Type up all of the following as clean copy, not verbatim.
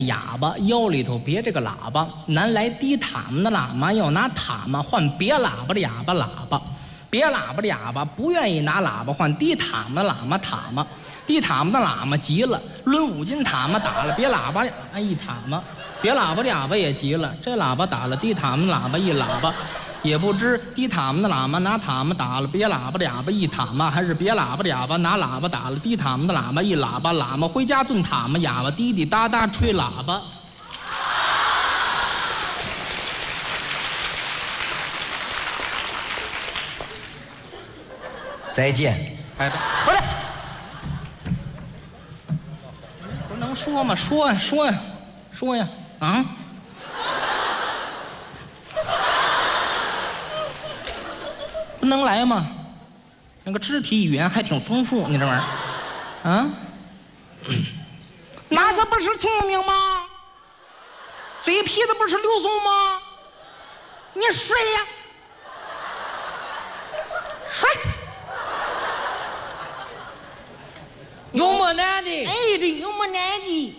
哑巴腰里头别这个喇叭，南来低塔嘛的喇嘛要拿塔嘛换别喇叭的哑巴喇叭，别喇叭的哑巴不愿意拿喇叭换低塔嘛的喇嘛塔嘛，低塔嘛的喇嘛急了，抡5斤塔嘛打了别喇叭一塔嘛，别喇叭的哑巴也急了，这喇叭打了低塔嘛的喇叭一喇叭。也不知低塔嘛的喇嘛拿塔嘛打了别喇叭的哑巴一塔嘛，还是别喇叭的哑巴拿喇叭打了低塔嘛的喇嘛一喇叭，喇嘛回家炖塔嘛，哑巴滴滴答答吹喇叭。 再见， 哎，回来，不能说吗？说呀，啊！不能来吗？那个肢体语言还挺丰富，你这玩意儿，啊？那这不是聪明吗？嘴皮子不是溜松吗？你睡呀，睡。 有么难的？ 哎，这有么难的？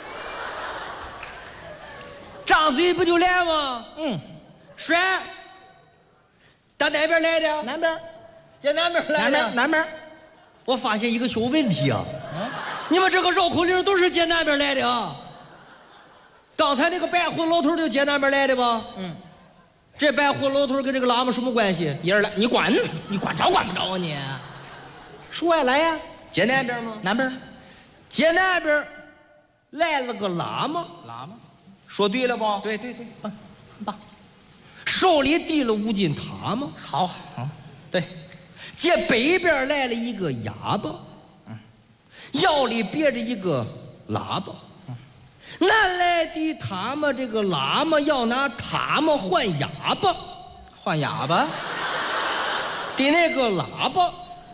张嘴不就来吗？睡。打哪边来的？ 南边， 在南边来的。 南边。 我发现一个小问题啊，你们这个绕口令都是接南边来的啊。刚才那个白胡老头就接南边来的吧？这白胡老头跟这个喇嘛什么关系？ 一人来，你管着管不着啊你？说呀，来呀， 接南边吗？ 南边， 接南边来了个喇嘛，说对了吧？ 对，棒。 手里提了5斤塔嘛， 好，对， 这北边来了一个哑巴，腰里别着一个喇叭，南来的塔嘛，这个喇嘛要拿塔嘛换哑巴， 换哑巴， 的那个喇叭，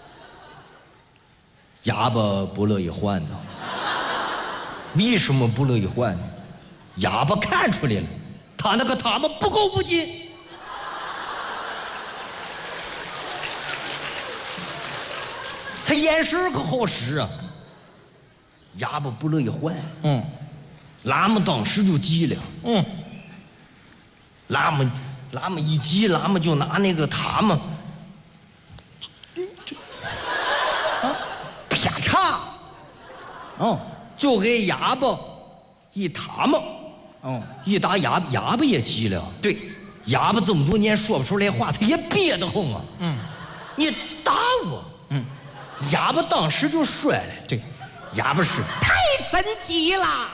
哑巴不乐意换呢。为什么不乐意换呢？哑巴看出来了，他那个塔嘛不够5斤。他眼神可好使啊，哑巴不乐意换。喇嘛当时就急了。喇嘛一急，喇嘛就拿那个塔嘛，啪嚓，就给哑巴一塔嘛。一打哑巴也急了。 对， 哑巴这么多年说不出来话，他也憋得慌啊。你打我。哑巴当时就摔了。 对， 哑巴是太神奇了。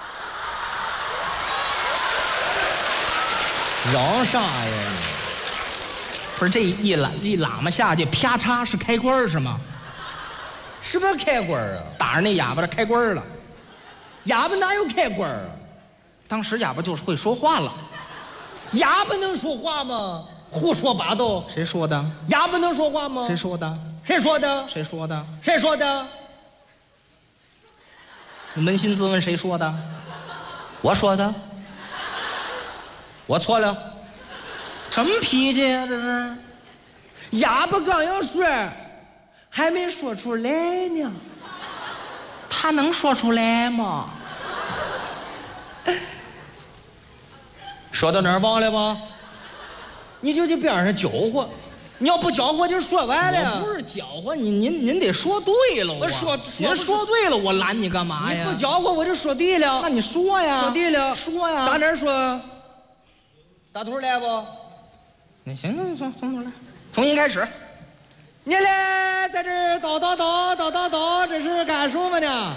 嚷啥呀？ 不是这一喇嘛下去，啪嚓是开关是吗？ 什么开关啊？ 打着那哑巴的开关了。 哑巴哪有开关啊？ 当时哑巴就是会说话了。 哑巴能说话吗？胡说八道！ 谁说的？ 哑巴能说话吗？ 谁说的？ 谁说的？ 谁说的？ 谁说的？ 你扪心自问，谁说的？ 我说的。我错了。 什么脾气呀？这是。 哑巴刚要说，还没说出来呢。 他能说出来吗？ 说到哪儿忘了吧？你就边上搅和，你要不搅和就说完了。 我不是搅和您得说对了。您说对了，我拦你干嘛呀？ 你不搅和我就说对了。 那你说呀？ 说对了， 说呀。 打哪儿说？打头来不？ 那行，从头来，重新开始。 你来在这儿叨，这是干什么呢？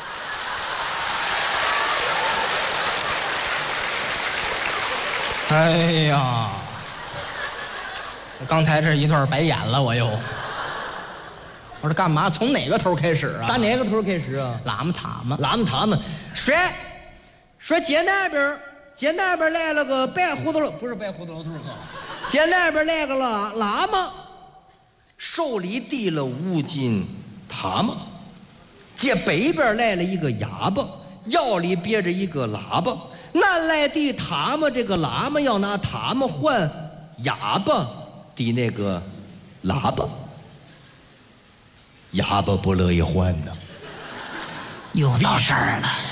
哎呀，我刚才这一段白演了，我说干嘛？从哪个头开始啊？ 打哪个头开始啊？ 喇嘛塔嘛， 喇嘛塔嘛。说街南边来了个白胡子老，不是白胡子老头哈，街南边来个喇嘛，手里提了5斤塔嘛。这北边来了一个哑巴，腰里别着一个喇叭。南来的塔嘛，这个喇嘛要拿塔嘛换哑巴的那个喇叭，哑巴不乐意换呢。 又到这儿了。